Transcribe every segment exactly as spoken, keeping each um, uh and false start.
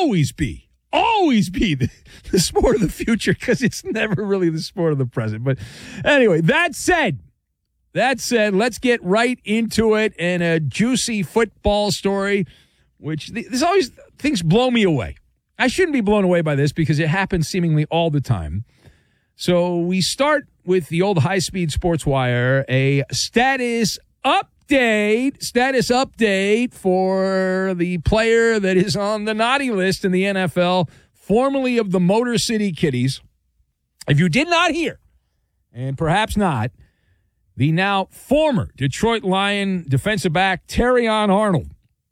always be, always be the, the sport of the future because it's never really the sport of the present. But anyway, that said, that said, let's get right into it and a juicy football story, which there's always things blow me away. I shouldn't be blown away by this because it happens seemingly all the time. So we start with the old high-speed sports wire, a status update, status update for the player that is on the naughty list in the N F L, formerly of the Motor City Kitties. If you did not hear, and perhaps not, the now former Detroit Lion defensive back, Terrion Arnold.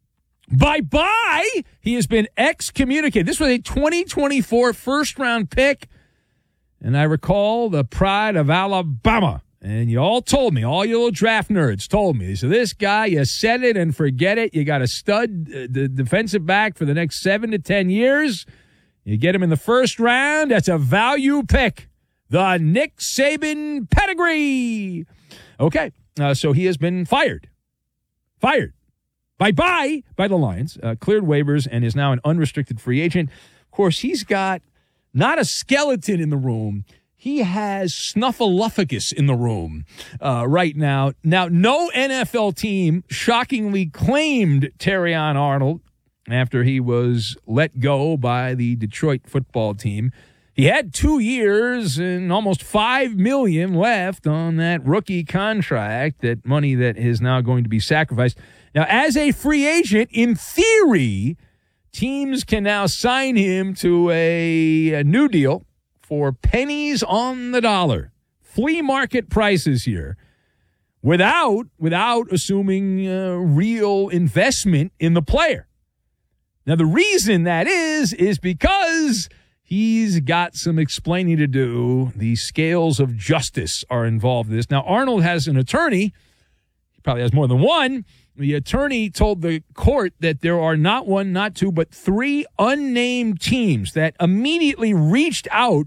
Bye-bye! He has been excommunicated. This was a twenty twenty-four first-round pick. And I recall the pride of Alabama. And you all told me, all you little draft nerds told me. So this guy, you set it and forget it. You got a stud uh, the defensive back for the next seven to ten years. You get him in the first round. That's a value pick. The Nick Saban pedigree. Okay, uh, so he has been fired. Fired. Bye-bye by the Lions. Uh, cleared waivers and is now an unrestricted free agent. Of course, he's got not a skeleton in the room. He has Snuffleupagus in the room uh, right now. Now, no N F L team shockingly claimed Terrion Arnold after he was let go by the Detroit football team. He had two years and almost five million dollars left on that rookie contract, that money that is now going to be sacrificed. Now, as a free agent, in theory, teams can now sign him to a, a new deal for pennies on the dollar, flea market prices here, without without assuming uh, real investment in the player. Now, the reason that is, is because he's got some explaining to do. The scales of justice are involved in this. Now, Arnold has an attorney. He probably has more than one. The attorney told the court that there are not one, not two, but three unnamed teams that immediately reached out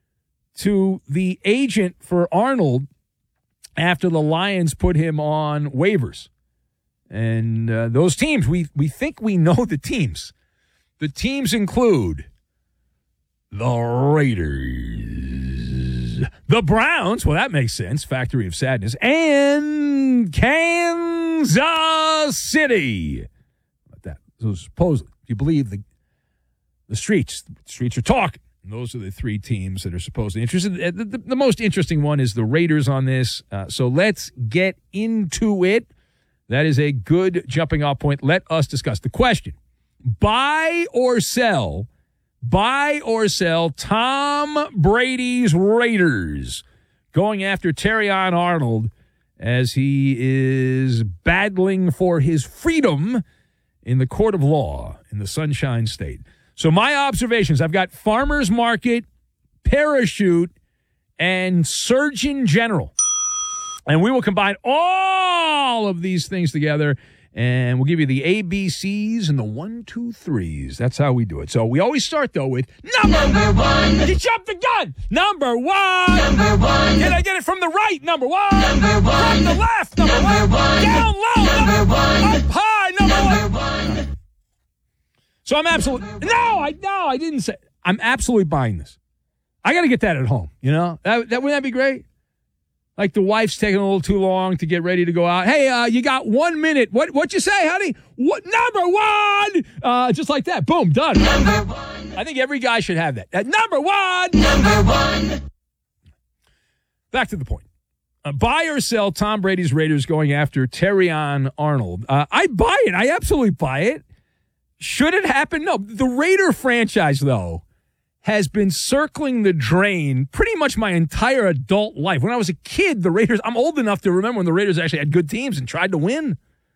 to the agent for Arnold after the Lions put him on waivers. And uh, those teams, we, we think we know the teams. The teams include the Raiders, the Browns, well, that makes sense, Factory of Sadness, and Kansas City. About that. So supposedly, if you believe the the streets, the streets are talking. And those are the three teams that are supposedly interested. The, the, the most interesting one is the Raiders on this. Uh, so let's get into it. That is a good jumping off point. Let us discuss the question. Buy or sell Buy or sell Tom Brady's Raiders, going after Terrion Arnold as he is battling for his freedom in the court of law in the Sunshine State. So my observations, I've got Farmers Market, Parachute, and Surgeon General. And we will combine all of these things together, and we'll give you the A B Cs and the one, two, threes. That's how we do it. So we always start, though, with number, number one. You jumped the gun. Number one. Number one. Did I get it from the right? Number one. Number one. From the left. Number, number one. one. Down low. Number, number one. Up high. Number, number one. one. So I'm absolutely – no, I no, I didn't say – I'm absolutely buying this. I got to get that at home, you know? That, that, wouldn't that be great? Like the wife's taking a little too long to get ready to go out. Hey, uh, you got one minute. What what you say, honey? What number one? Uh, just like that. Boom, done. Number one. I think every guy should have that. At number one. Number one. Back to the point. Uh, buy or sell Tom Brady's Raiders going after Terrion Arnold. Uh, I buy it. I absolutely buy it. Should it happen? No. The Raider franchise, though, has been circling the drain pretty much my entire adult life. When I was a kid, the Raiders, I'm old enough to remember when the Raiders actually had good teams and tried to win.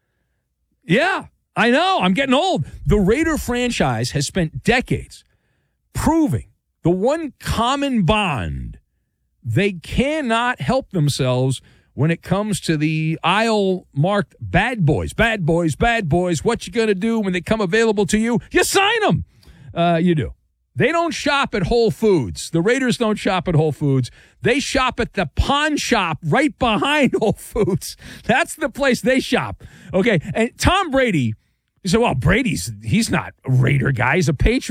Yeah, I know. I'm getting old. The Raider franchise has spent decades proving the one common bond. They cannot help themselves when it comes to the aisle-marked bad boys. Bad boys, bad boys. What you going to do when they come available to you? You sign them. Uh, you do. They don't shop at Whole Foods. The Raiders don't shop at Whole Foods. They shop at the pawn shop right behind Whole Foods. That's the place they shop. Okay, and Tom Brady, you say, well, Brady's, he's not a Raider guy. He's a Patriot.